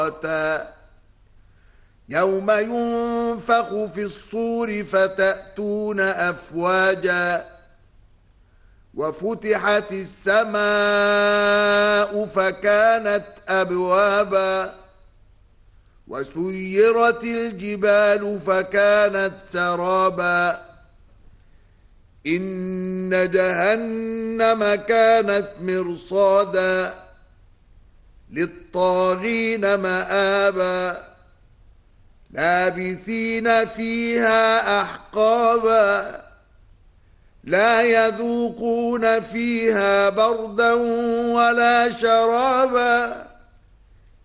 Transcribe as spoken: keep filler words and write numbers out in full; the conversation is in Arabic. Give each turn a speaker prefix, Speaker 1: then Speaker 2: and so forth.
Speaker 1: يوم ينفخ في الصور فتأتون أفواجا وفتحت السماء فكانت أبوابا وسيرت الجبال فكانت سرابا إن جهنم كانت مرصادا للطاغين مآبا لابثين فيها أحقابا لا يذوقون فيها بردا ولا شرابا